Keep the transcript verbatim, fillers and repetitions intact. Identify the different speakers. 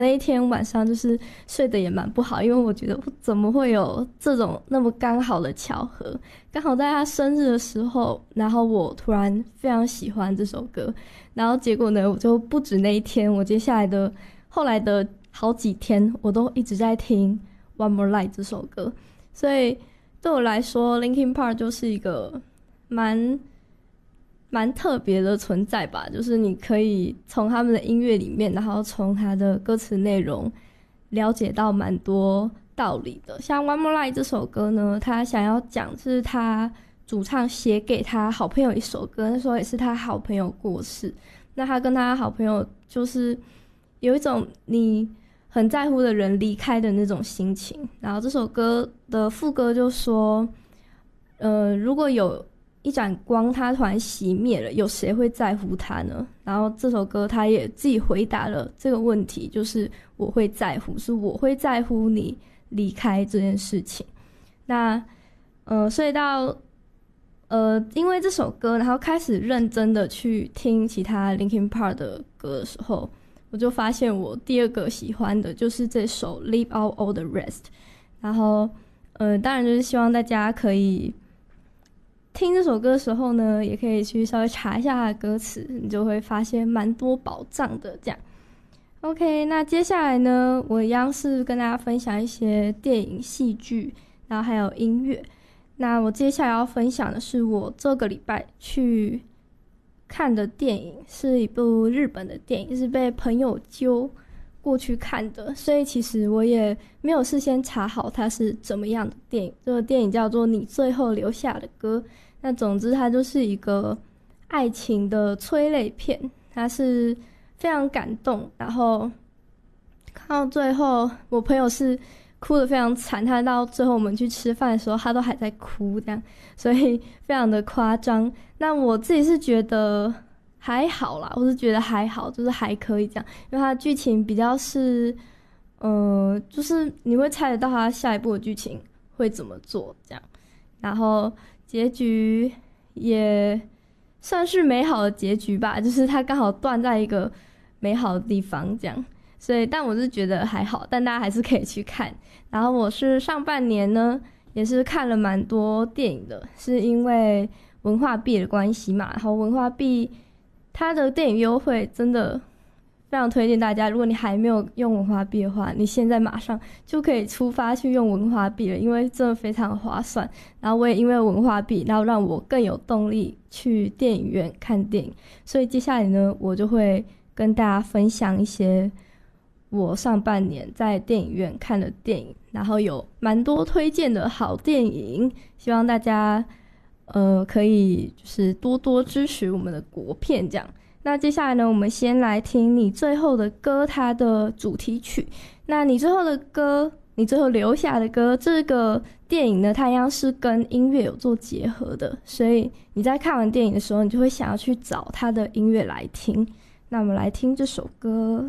Speaker 1: 那一天晚上就是睡得也蛮不好，因为我觉得怎么会有这种那么刚好的巧合，刚好在他生日的时候，然后我突然非常喜欢这首歌，然后结果呢，我就不止那一天，我接下来的后来的好几天我都一直在听 One More Light 这首歌，所以对我来说 Linkin Park 就是一个蛮蛮特别的存在吧，就是你可以从他们的音乐里面，然后从他的歌词内容了解到蛮多道理的。像 One More Light 这首歌呢，他想要讲是他主唱写给他好朋友一首歌，那时候也是他好朋友过世，那他跟他好朋友就是有一种你很在乎的人离开的那种心情。然后这首歌的副歌就说呃，如果有一盏光它突然熄灭了，有谁会在乎它呢？然后这首歌他也自己回答了这个问题，就是我会在乎，是我会在乎你离开这件事情。那呃，所以到呃，因为这首歌然后开始认真的去听其他 Linkin Park 的歌的时候，我就发现我第二个喜欢的就是这首 Leave Out All the Rest。 然后呃，当然就是希望大家可以听这首歌的时候呢，也可以去稍微查一下它的歌词，你就会发现蛮多宝藏的这样。 OK， 那接下来呢，我一样是跟大家分享一些电影、戏剧，然后还有音乐。那我接下来要分享的是我这个礼拜去看的电影，是一部日本的电影，是被朋友揪过去看的，所以其实我也没有事先查好它是怎么样的电影。这个电影叫做《你最后留下的歌》，那总之它就是一个爱情的催泪片，它是非常感动，然后看到最后我朋友是哭得非常惨，他到最后我们去吃饭的时候他都还在哭这样，所以非常的夸张。那我自己是觉得还好啦，我是觉得还好，就是还可以这样，因为它的剧情比较是呃，就是你会猜得到他下一步的剧情会怎么做这样，然后结局也算是美好的结局吧，就是它刚好断在一个美好的地方这样，所以但我是觉得还好，但大家还是可以去看。然后我是上半年呢也是看了蛮多电影的，是因为文化币的关系嘛，然后文化币它的电影优惠真的非常推荐大家，如果你还没有用文化币的话，你现在马上就可以出发去用文化币了，因为真的非常划算。然后我也因为文化币，然后让我更有动力去电影院看电影，所以接下来呢，我就会跟大家分享一些我上半年在电影院看的电影，然后有蛮多推荐的好电影，希望大家呃可以就是多多支持我们的国片这样。那接下来呢，我们先来听你最后的歌它的主题曲。那你最后的歌，你最后留下的歌，这个电影呢它一样是跟音乐有做结合的，所以你在看完电影的时候，你就会想要去找它的音乐来听。那我们来听这首歌。